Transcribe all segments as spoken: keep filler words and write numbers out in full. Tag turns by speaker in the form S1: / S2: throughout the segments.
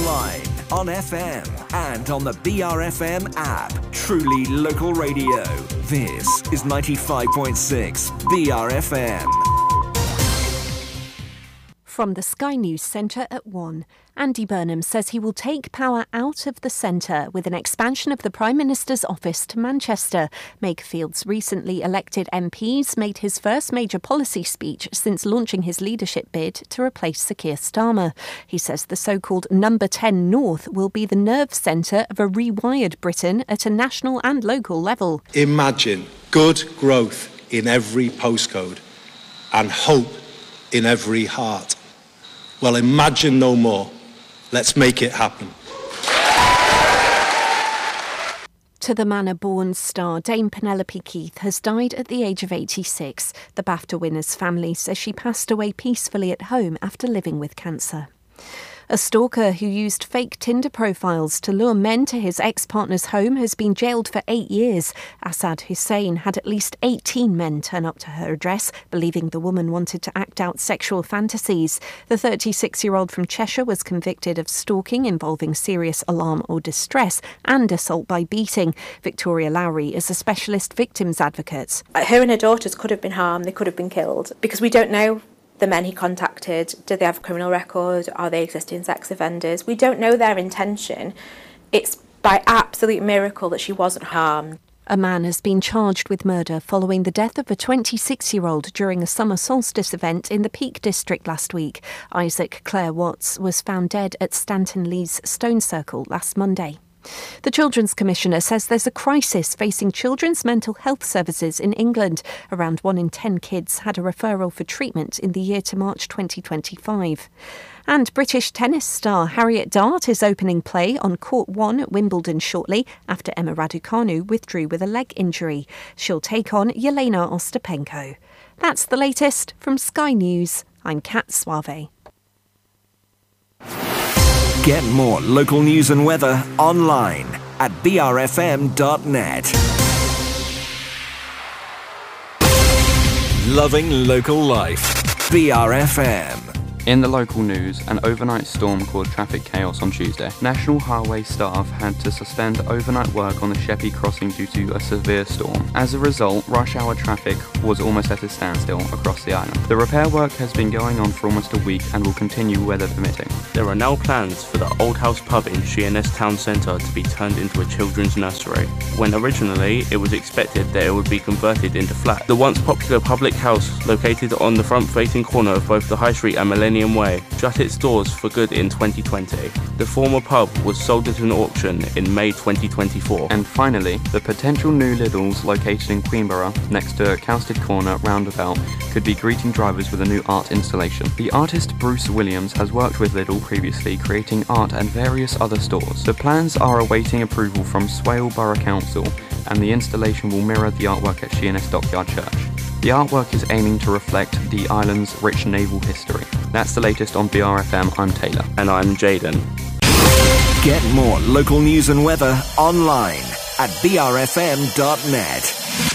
S1: online, on F M, and on the B R F M app. Truly local radio. This is ninety-five point six B R F M.
S2: From the Sky News Centre at one, Andy Burnham says he will take power out of the centre with an expansion of the Prime Minister's office to Manchester. Makefield's recently elected M Ps made his first major policy speech since launching his leadership bid to replace Sir Keir Starmer. He says the so-called Number ten North will be the nerve centre of a rewired Britain at a national and local level.
S3: Imagine good growth in every postcode and hope in every heart. Well, imagine no more. Let's make it happen.
S2: To the Manor-born star, Dame Penelope Keith has died at the age of eighty-six. The BAFTA winner's family says she passed away peacefully at home after living with cancer. A stalker who used fake Tinder profiles to lure men to his ex-partner's home has been jailed for eight years. Assad Hussein had at least eighteen men turn up to her address, believing the woman wanted to act out sexual fantasies. The thirty-six-year-old from Cheshire was convicted of stalking involving serious alarm or distress and assault by beating. Victoria Lowry is a specialist victims advocate.
S4: Her and her daughters could have been harmed, they could have been killed, because we don't know the men he contacted. Do they have a criminal record? Are they existing sex offenders? We don't know their intention. It's by absolute miracle that she wasn't harmed.
S2: A man has been charged with murder following the death of a twenty-six-year-old during a summer solstice event in the Peak District last week. Isaac Clare Watts was found dead at Stanton Lee's Stone Circle last Monday. The Children's Commissioner says there's a crisis facing children's mental health services in England. Around one in ten kids had a referral for treatment in the year to March twenty twenty-five. And British tennis star Harriet Dart is opening play on Court one at Wimbledon shortly after Emma Raducanu withdrew with a leg injury. She'll take on Yelena Ostapenko. That's the latest from Sky News. I'm Kat Suave.
S1: Get more local news and weather online at b r f m dot net. Loving local life. B R F M.
S5: In the local news, an overnight storm caused traffic chaos on Tuesday. National Highway staff had to suspend overnight work on the Sheppey crossing due to a severe storm. As a result, rush hour traffic was almost at a standstill across the island. The repair work has been going on for almost a week and will continue weather permitting.
S6: There are now plans for the Old House pub in Sheerness Town Centre to be turned into a children's nursery, when originally it was expected that it would be converted into flats. The once popular public house, located on the front-facing corner of both the High Street and Millennium Way, shut its doors for good in twenty twenty. The former pub was sold at an auction in May twenty twenty-four.
S5: And finally, the potential new Lidl's located in Queenborough, next to Cowsted Corner roundabout, could be greeting drivers with a new art installation. The artist Bruce Williams has worked with Lidl previously, creating art and various other stores. The plans are awaiting approval from Swale Borough Council, and the installation will mirror the artwork at Sheerness Dockyard Church. The artwork is aiming to reflect the island's rich naval history. That's the latest on B R F M. I'm Taylor.
S6: And I'm Jaden.
S1: Get more local news and weather online at b r f m dot net.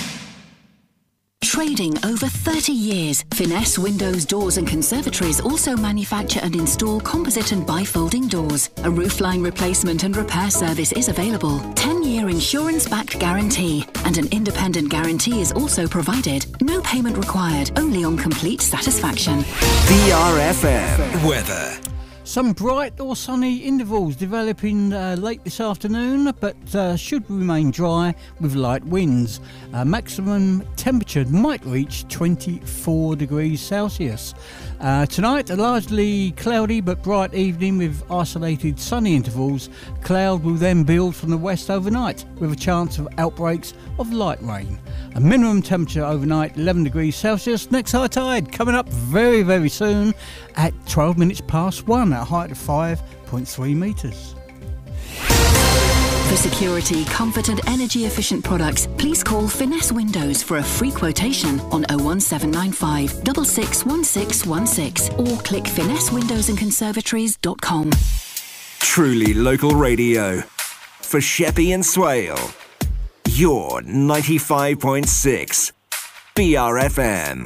S7: Trading over thirty years, Finesse Windows, Doors and Conservatories also manufacture and install composite and bifolding doors. A roofline replacement and repair service is available. ten-year insurance-backed guarantee and an independent guarantee is also provided. No payment required, only on complete satisfaction.
S1: B R F M weather.
S8: Some bright or sunny intervals developing uh, late this afternoon, but uh, should remain dry with light winds. Uh, maximum temperature might reach twenty-four degrees Celsius. Uh, tonight, a largely cloudy but bright evening with isolated sunny intervals. Cloud will then build from the west overnight with a chance of outbreaks of light rain. A minimum temperature overnight eleven degrees Celsius. Next high tide coming up very, very soon at twelve minutes past one at a height of five point three metres.
S7: For security, comfort and energy efficient products, please call Finesse Windows for a free quotation on oh one seven nine five, six six one six one six or click finesse windows and conservatories dot com.
S1: Truly local radio. For Sheppey and Swale, you're ninety-five point six B R F M.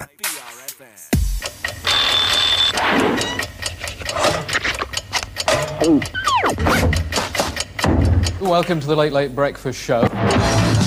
S9: Oh. Welcome to the Late Late Breakfast Show.